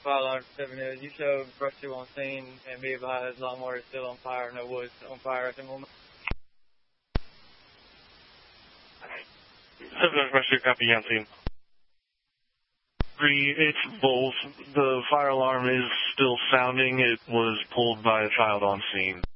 fire alarm 7 Hills. You showed brush 2 on scene and be advised lawnmower is still on fire, no wood's on fire at the moment. 7 Hills, brush 2, copy, on scene. 3, it's both. The fire alarm is still sounding. It was pulled by a child on scene.